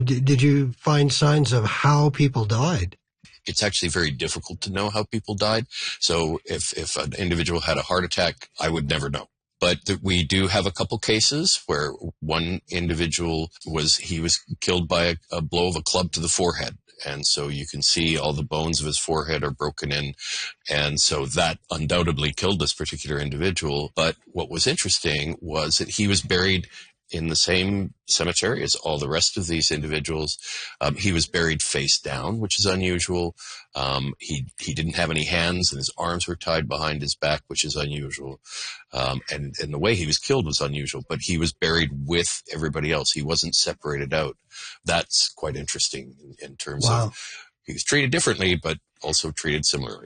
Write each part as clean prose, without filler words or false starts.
Did you find signs of how people died? It's actually very difficult to know how people died. So if an individual had a heart attack, I would never know. But we do have a couple cases where one individual was killed by a blow of a club to the forehead. And so you can see all the bones of his forehead are broken in. And so that undoubtedly killed this particular individual. But what was interesting was that he was buried in the same cemetery as all the rest of these individuals. He was buried face down, which is unusual. He didn't have any hands, and his arms were tied behind his back, which is unusual. And the way he was killed was unusual, but he was buried with everybody else. He wasn't separated out. That's quite interesting in terms of he was treated differently, but also treated similarly.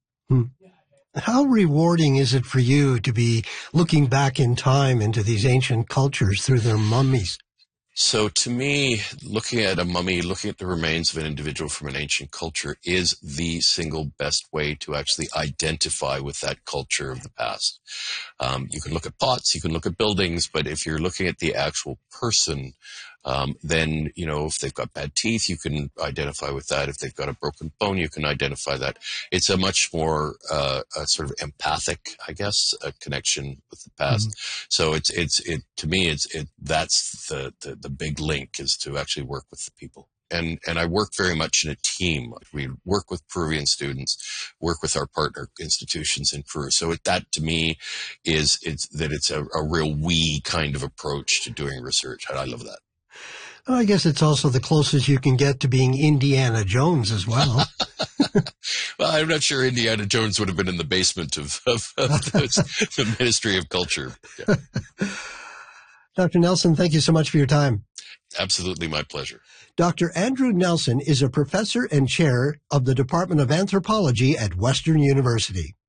How rewarding is it for you to be looking back in time into these ancient cultures through their mummies? So to me, looking at a mummy, looking at the remains of an individual from an ancient culture is the single best way to actually identify with that culture of the past. You can look at pots, you can look at buildings, but if you're looking at the actual person, then, if they've got bad teeth, you can identify with that. If they've got a broken bone, you can identify that. It's a much more a sort of empathic, I guess, a connection with the past. Mm-hmm. So to me, that's the big link is to actually work with the people. And I work very much in a team. We work with Peruvian students, work with our partner institutions in Peru. So that to me it's a real we kind of approach to doing research. And I love that. Well, I guess it's also the closest you can get to being Indiana Jones as well. Well, I'm not sure Indiana Jones would have been in the basement of the Ministry of Culture. Yeah. Dr. Nelson, thank you so much for your time. Absolutely my pleasure. Dr. Andrew Nelson is a professor and chair of the Department of Anthropology at Western University.